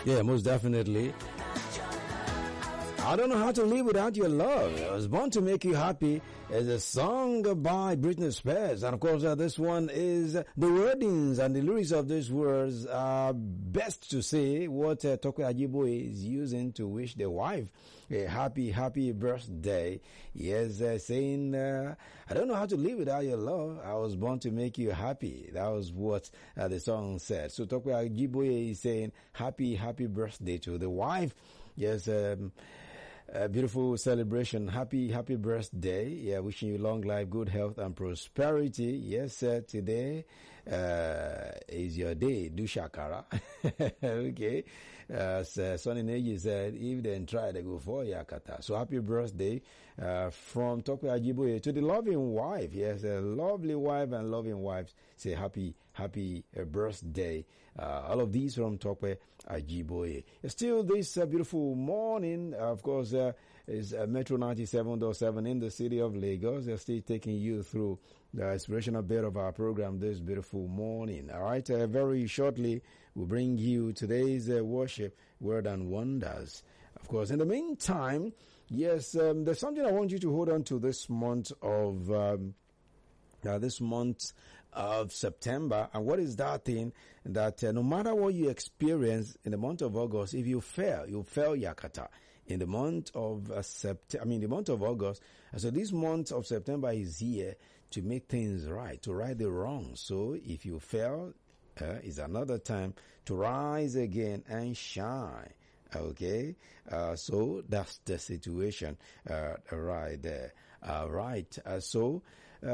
Yeah, most definitely. I don't know how to live without your love. I was born to make you happy. It's a song by Britney Spears. And of course, this one is the wordings and the lyrics of these words are best to say what Tokwe Ajiboye is using to wish the wife a happy birthday. Yes, saying, I don't know how to live without your love. I was born to make you happy. That was what the song said. So Tokwe Ajiboye is saying happy birthday to the wife. Yes, a beautiful celebration. Happy birthday. Yeah, wishing you long life, good health and prosperity. Yes, today is your day. Do shakara. Okay. Sonny Neji said, if they try, they go for Yakata. So happy birthday from Tokwe Ajiboye to the loving wife. Yes, a lovely wife and loving wives say happy birthday. All of these from Tokwe Ajiboye. Still this beautiful morning, of course, is Metro 97.7 in the city of Lagos. They're still taking you through the inspirational bit of our program this beautiful morning. All right, very shortly, we'll bring you today's worship, word and wonders. Of course, in the meantime, yes, there's something I want you to hold on to this month of September. And what is that thing? That no matter what you experience in the month of August, if you fail Yakata. In the month of the month of August. So this month of September is here to make things right, to right the wrong. So if you fail, is another time to rise again and shine. Okay, so that's the situation right there. Right. So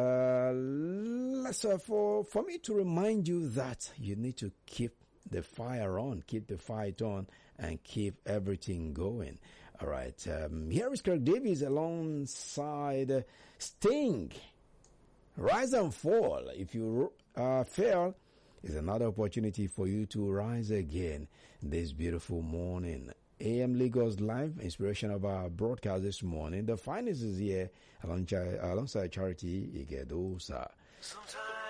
for me to remind you that you need to keep the fire on, keep the fight on, and keep everything going. All right. Here is Kirk Davies alongside Sting. Rise and fall. If you fail, is another opportunity for you to rise again this beautiful morning. AM Lagos Live, inspiration of our broadcast this morning. The finest is here alongside Charity Igedosa. Sometimes